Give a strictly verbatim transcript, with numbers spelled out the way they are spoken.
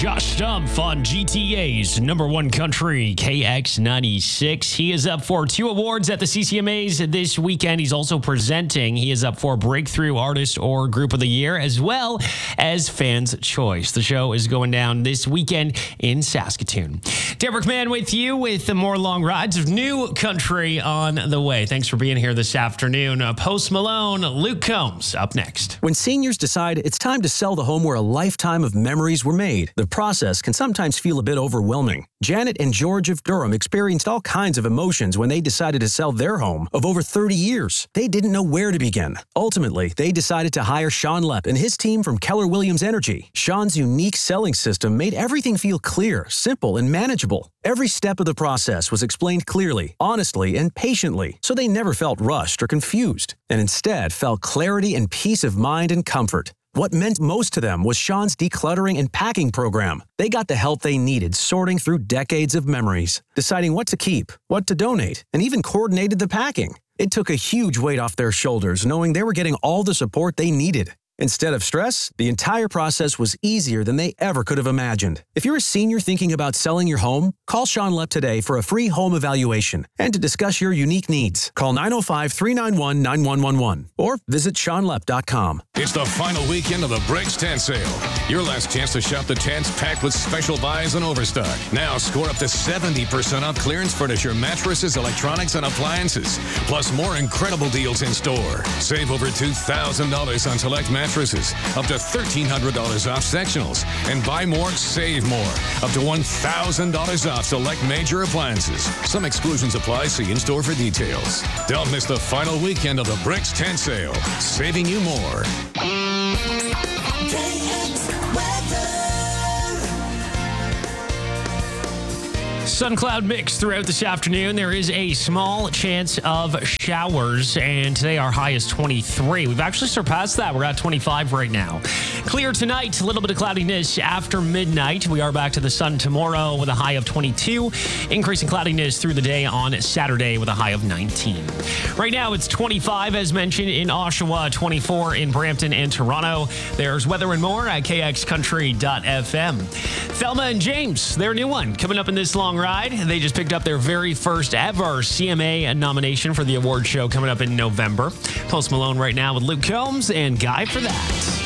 Josh Stumpf on G T A's number one country, K X ninety-six. He is up for two awards at the C C M As this weekend. He's also presenting. He is up for Breakthrough Artist or Group of the Year, as well as Fans' Choice. The show is going down this weekend in Saskatoon. Derek Mann with you with the more long rides of new country on the way. Thanks for being here this afternoon. Uh, Post Malone, Luke Combs up next. When seniors decide it's time to sell the home where a lifetime of memories were made, the process can sometimes feel a bit overwhelming. Janet and George of Durham experienced all kinds of emotions when they decided to sell their home of over thirty years. They didn't know where to begin. Ultimately, they decided to hire Sean Lepp and his team from Keller Williams Energy. Sean's unique selling system made everything feel clear, simple, and manageable. Every step of the process was explained clearly, honestly, and patiently, so they never felt rushed or confused, and instead felt clarity and peace of mind and comfort. What meant most to them was Sean's decluttering and packing program. They got the help they needed sorting through decades of memories, deciding what to keep, what to donate, and even coordinated the packing. It took a huge weight off their shoulders knowing they were getting all the support they needed. Instead of stress, the entire process was easier than they ever could have imagined. If you're a senior thinking about selling your home, call Sean Lepp today for a free home evaluation and to discuss your unique needs. Call nine oh five, three nine one, nine one one one or visit sean lepp dot com. It's the final weekend of the Bricks Tent Sale. Your last chance to shop the tents packed with special buys and overstock. Now score up to seventy percent off clearance furniture, mattresses, electronics, and appliances. Plus more incredible deals in store. Save over two thousand dollars on select mattresses. Up to thirteen hundred dollars off sectionals. And buy more, save more. Up to one thousand dollars off select major appliances. Some exclusions apply. See in-store for details. Don't miss the final weekend of the Bricks Tent Sale. Saving you more. Sun cloud mix throughout this afternoon. There is a small chance of showers, and today our high is twenty-three. We've actually surpassed that. We're at twenty-five right now. Clear tonight, a little bit of cloudiness after midnight. We are back to the sun tomorrow with a high of twenty-two. Increasing cloudiness through the day on Saturday with a high of nineteen. Right now it's twenty-five, as mentioned, in Oshawa, twenty-four in Brampton and Toronto. There's weather and more at k x country dot f m. Thelma and James, their new one, coming up in this long ride. They just picked up their very first ever C M A nomination for the award show coming up in November. Post Malone right now with Luke Combs and Guy for that.